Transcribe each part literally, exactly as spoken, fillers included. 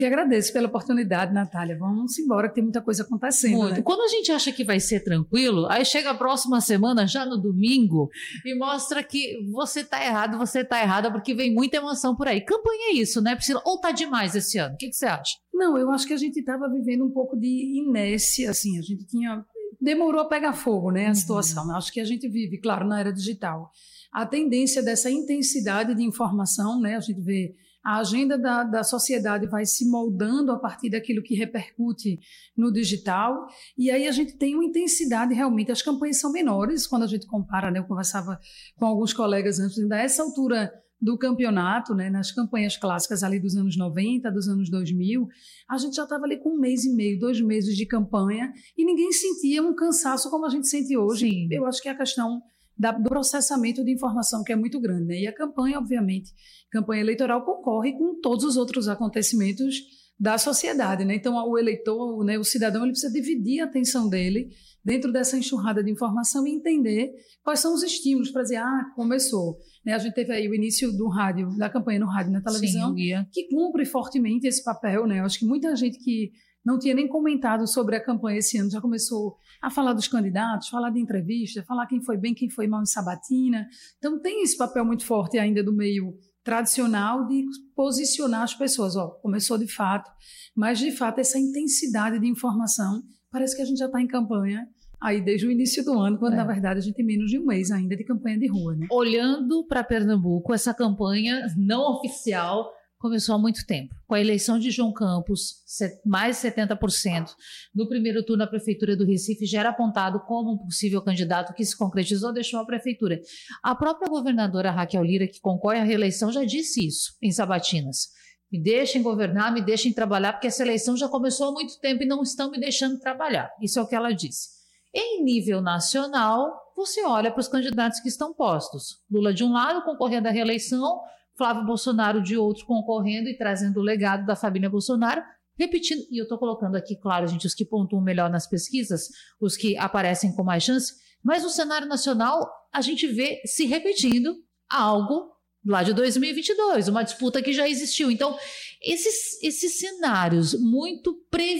Que agradeço pela oportunidade, Natália. Vamos embora, que tem muita coisa acontecendo. Muito. Né? Quando a gente acha que vai ser tranquilo, aí chega a próxima semana, já no domingo, e mostra que você está errado, você está errada, porque vem muita emoção por aí. Campanha é isso, né, Priscila? Ou está demais esse ano? O que, que você acha? Não, eu acho que a gente estava vivendo um pouco de inércia, assim, a gente tinha... Demorou a pegar fogo, né, a situação. Uhum. Acho que a gente vive, claro, na era digital. A tendência dessa intensidade de informação, né, a gente vê... A agenda da, da sociedade vai se moldando a partir daquilo que repercute no digital, e aí a gente tem uma intensidade realmente. As campanhas são menores quando a gente compara, né? Eu conversava com alguns colegas antes, a essa altura do campeonato, né? Nas campanhas clássicas ali dos anos noventa, dos anos dois mil, a gente já estava ali com um mês e meio, dois meses de campanha, e ninguém sentia um cansaço como a gente sente hoje. Sim. Eu acho que é a questão da, do processamento de informação, que é muito grande, né? E a campanha, obviamente, campanha eleitoral concorre com todos os outros acontecimentos da sociedade, né? Então, o eleitor, né, o cidadão, ele precisa dividir a atenção dele dentro dessa enxurrada de informação e entender quais são os estímulos para dizer, ah, começou. Né? A gente teve aí o início do rádio, da campanha no rádio e na televisão, Sim, que cumpre fortemente esse papel, né? Eu acho que muita gente que não tinha nem comentado sobre a campanha esse ano já começou a falar dos candidatos, falar de entrevista, falar quem foi bem, quem foi mal em sabatina. Então, tem esse papel muito forte ainda do meio tradicional de posicionar as pessoas. Ó, começou de fato, mas de fato essa intensidade de informação, parece que a gente já está em campanha aí desde o início do ano, quando é. na verdade a gente tem menos de um mês ainda de campanha de rua, né? Olhando para Pernambuco, essa campanha não oficial começou há muito tempo. Com a eleição de João Campos, mais de setenta por cento no primeiro turno, a Prefeitura do Recife já era apontado como um possível candidato que se concretizou, deixou a Prefeitura. A própria governadora Raquel Lira, que concorre à reeleição, já disse isso em Sabatinas. Me deixem governar, me deixem trabalhar, porque essa eleição já começou há muito tempo e não estão me deixando trabalhar. Isso é o que ela disse. Em nível nacional, você olha para os candidatos que estão postos. Lula de um lado, concorrendo à reeleição, Flávio Bolsonaro de outro, concorrendo e trazendo o legado da família Bolsonaro, repetindo, e eu estou colocando aqui, claro, gente, os que pontuam melhor nas pesquisas, os que aparecem com mais chance, mas no cenário nacional a gente vê se repetindo algo lá de dois mil e vinte e dois, uma disputa que já existiu. Então, esses, esses cenários muito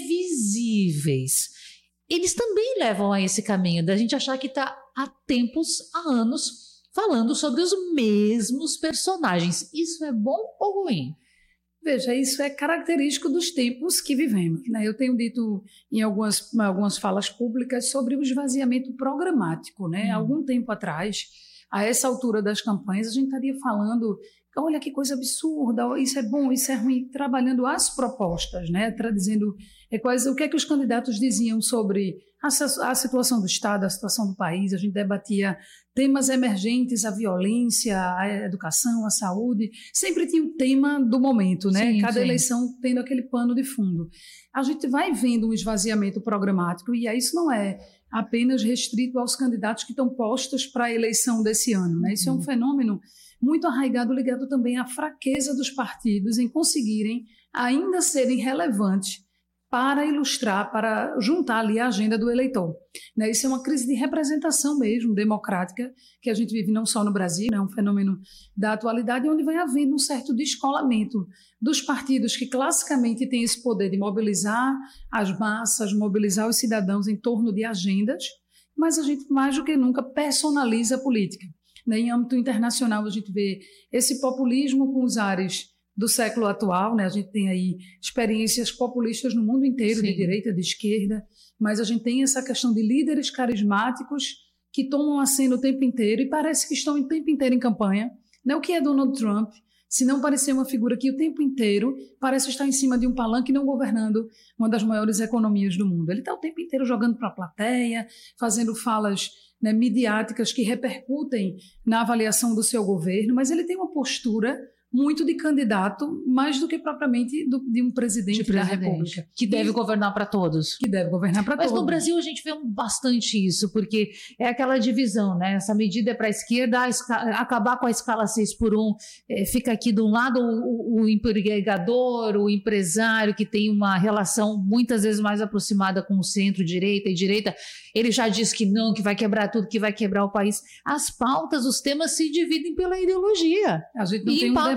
previsíveis, eles também levam a esse caminho da gente achar que está há tempos, há anos, falando sobre os mesmos personagens. Isso é bom ou ruim? Veja, isso é característico dos tempos que vivemos, né? Eu tenho dito em algumas, algumas falas públicas sobre o esvaziamento programático, né? Hum. Algum tempo atrás, a essa altura das campanhas, a gente estaria falando, olha que coisa absurda, isso é bom, isso é ruim, trabalhando as propostas, né? Dizendo é, quais, o que é que os candidatos diziam sobre a, a situação do Estado, a situação do país. A gente debatia temas emergentes, a violência, a educação, a saúde, sempre tinha o tema do momento, né? Sim, Cada sim. eleição tendo aquele pano de fundo. A gente vai vendo um esvaziamento programático, e aí isso não é apenas restrito aos candidatos que estão postos para a eleição desse ano, né? Isso hum. é um fenômeno muito arraigado, ligado também à fraqueza dos partidos em conseguirem ainda serem relevantes para ilustrar, para juntar ali a agenda do eleitor. Né? Isso é uma crise de representação mesmo, democrática, que a gente vive não só no Brasil, é né? um fenômeno da atualidade, onde vai havendo um certo descolamento dos partidos que classicamente têm esse poder de mobilizar as massas, mobilizar os cidadãos em torno de agendas, mas a gente mais do que nunca personaliza a política. Né? Em âmbito internacional, a gente vê esse populismo com os ares do século atual, né? A gente tem aí experiências populistas no mundo inteiro, Sim. de direita, de esquerda, mas a gente tem essa questão de líderes carismáticos que tomam a cena o tempo inteiro e parece que estão o tempo inteiro em campanha. Né? O que é Donald Trump, se não parecer uma figura que o tempo inteiro parece estar em cima de um palanque não governando uma das maiores economias do mundo. Ele está o tempo inteiro jogando para a plateia, fazendo falas, né, midiáticas que repercutem na avaliação do seu governo, mas ele tem uma postura muito de candidato, mais do que propriamente do, de um presidente, de presidente da República. Que deve e, governar para todos. Que deve governar para todos. Mas no Brasil a gente vê bastante isso, porque é aquela divisão, né? Essa medida é para a esquerda, a escala, acabar com a escala seis por um, é, fica aqui de um lado o, o empregador, o empresário, que tem uma relação muitas vezes mais aproximada com o centro, direita e direita, ele já diz que não, que vai quebrar tudo, que vai quebrar o país. As pautas, os temas se dividem pela ideologia. A gente não e tem um debate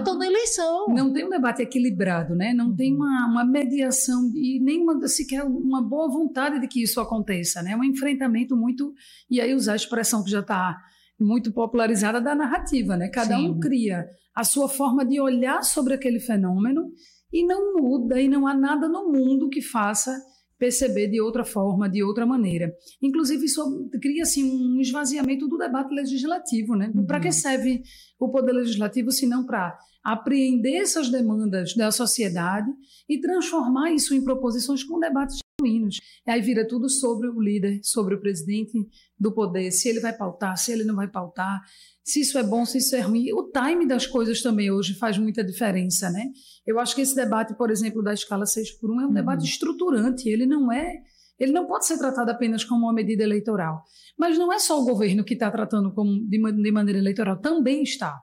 empatam na eleição. Não tem um debate equilibrado, né? Não uhum. tem uma, uma mediação e nem uma, sequer uma boa vontade de que isso aconteça, né? Um enfrentamento muito... E aí usar a expressão que já está muito popularizada da narrativa, né? Cada Sim. um cria a sua forma de olhar sobre aquele fenômeno e não muda, e não há nada no mundo que faça perceber de outra forma, de outra maneira. Inclusive, isso cria assim, um esvaziamento do debate legislativo, né? Uhum. Para que serve o poder legislativo, se não para apreender essas demandas da sociedade e transformar isso em proposições com debates genuínos. E aí vira tudo sobre o líder, sobre o presidente do poder, se ele vai pautar, se ele não vai pautar, se isso é bom, se isso é ruim. O time das coisas também hoje faz muita diferença, né? Eu acho que esse debate, por exemplo, da escala seis por um é um uhum. debate estruturante, ele não é, ele não pode ser tratado apenas como uma medida eleitoral. Mas não é só o governo que está tratando como de, de maneira eleitoral, também está.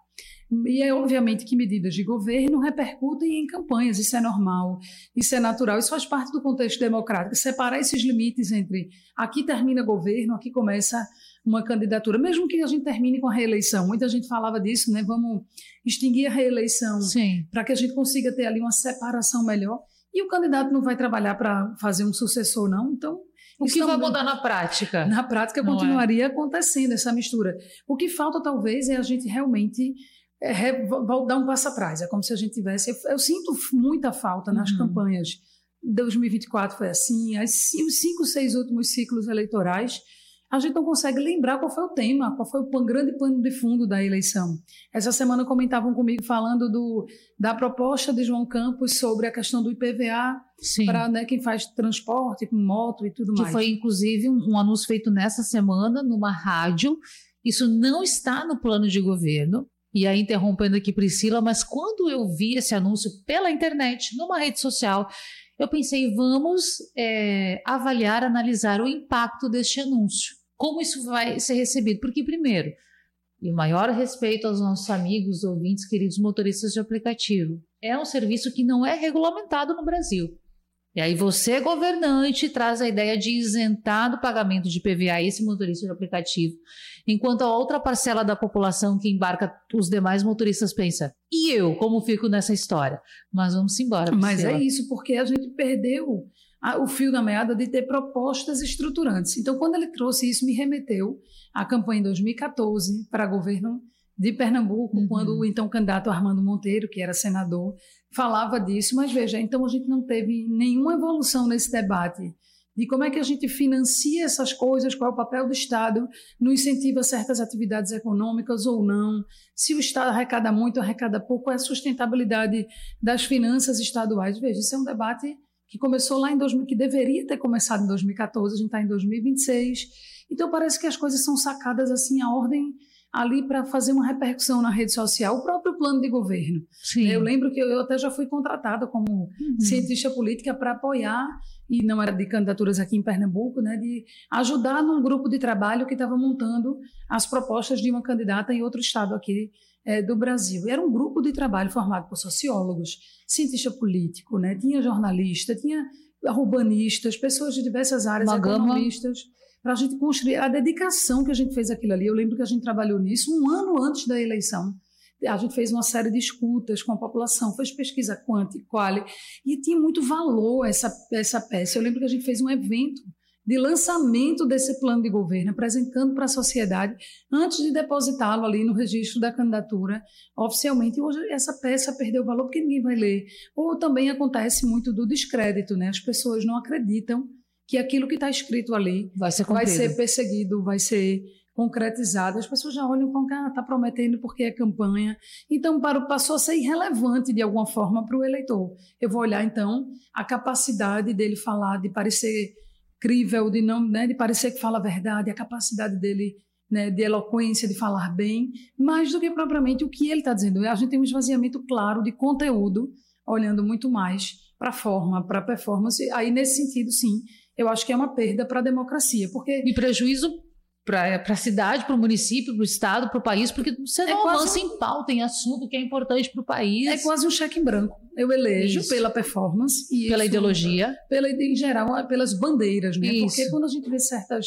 E é obviamente que medidas de governo repercutem em campanhas, isso é normal, isso é natural, isso faz parte do contexto democrático, separar esses limites entre aqui termina governo, aqui começa uma candidatura, mesmo que a gente termine com a reeleição. Muita gente falava disso, né? Vamos extinguir a reeleição para que a gente consiga ter ali uma separação melhor. E o candidato não vai trabalhar para fazer um sucessor, não. Então, o que vai mudar na prática? Na prática, não continuaria é. acontecendo essa mistura. O que falta, talvez, é a gente realmente é, dar um passo atrás. É como se a gente tivesse... Eu, eu sinto muita falta nas uhum. campanhas. dois mil e vinte e quatro foi assim. Os cinco, seis últimos ciclos eleitorais, a gente não consegue lembrar qual foi o tema, qual foi o grande pano de fundo da eleição. Essa semana comentavam comigo falando do, da proposta de João Campos sobre a questão do I P V A para, né, quem faz transporte com moto e tudo que mais. Que foi, inclusive, um, um anúncio feito nessa semana numa rádio. Isso não está no plano de governo. E aí, interrompendo aqui, Priscila, mas quando eu vi esse anúncio pela internet, numa rede social, eu pensei, vamos é, avaliar, analisar o impacto deste anúncio. Como isso vai ser recebido? Porque, primeiro, e o maior respeito aos nossos amigos, ouvintes, queridos motoristas de aplicativo, é um serviço que não é regulamentado no Brasil. E aí você, governante, traz a ideia de isentar do pagamento de I P V A esse motorista de aplicativo, enquanto a outra parcela da população que embarca os demais motoristas pensa, e eu, como fico nessa história? Mas vamos embora, Priscila. Mas é isso, porque a gente perdeu o fio da meada de ter propostas estruturantes. Então, quando ele trouxe isso, me remeteu à campanha em dois mil e catorze para governo de Pernambuco, uhum. quando o então candidato Armando Monteiro, que era senador, falava disso. Mas veja, então a gente não teve nenhuma evolução nesse debate de como é que a gente financia essas coisas, qual é o papel do Estado no incentivo a certas atividades econômicas ou não, se o Estado arrecada muito, arrecada pouco, qual é a sustentabilidade das finanças estaduais. Veja, isso é um debate que começou lá em dois mil, que deveria ter começado em dois mil e catorze, a gente está em dois mil e vinte e seis. Então parece que as coisas são sacadas assim, a ordem ali para fazer uma repercussão na rede social, o próprio plano de governo. Sim. Eu lembro que eu, eu até já fui contratada como uhum. cientista política para apoiar, e não era de candidaturas aqui em Pernambuco, né, de ajudar num grupo de trabalho que estava montando as propostas de uma candidata em outro estado aqui É, do Brasil. Era um grupo de trabalho formado por sociólogos, cientista político, né? Tinha jornalista, tinha urbanistas, pessoas de diversas áreas, Uma economistas, para a gente construir a dedicação que a gente fez aquilo ali. Eu lembro que a gente trabalhou nisso um ano antes da eleição. A gente fez uma série de escutas com a população, fez pesquisa quanti, quali, e tinha muito valor essa, essa peça. Eu lembro que a gente fez um evento de lançamento desse plano de governo, apresentando para a sociedade, antes de depositá-lo ali no registro da candidatura oficialmente. E hoje essa peça perdeu valor porque ninguém vai ler. Ou também acontece muito do descrédito, né? As pessoas não acreditam que aquilo que está escrito ali vai ser, vai ser perseguido, vai ser concretizado. As pessoas já olham como que ah, está prometendo porque é campanha. Então passou a ser irrelevante de alguma forma para o eleitor. Eu vou olhar então a capacidade dele falar, de parecer crível, de, não, né, de parecer que fala a verdade, a capacidade dele, né, de eloquência, de falar bem, mais do que propriamente o que ele está dizendo. A gente tem um esvaziamento claro de conteúdo, olhando muito mais para a forma, para a performance. Aí, nesse sentido, sim, eu acho que é uma perda para a democracia. Porque... E prejuízo para a cidade, para o município, para o estado, para o país, porque você não é avança um... em pauta, em assunto que é importante para o país. É quase um cheque em branco. Eu elejo isso. pela performance. E pela isso, ideologia. Pela, em geral, pelas bandeiras, né? Isso. Porque quando a gente vê certas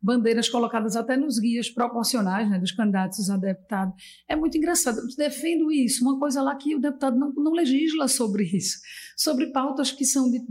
bandeiras colocadas até nos guias proporcionais, né, dos candidatos a deputado. É muito engraçado. Eu defendo isso, uma coisa lá que o deputado não, não legisla sobre isso, sobre pautas que são de,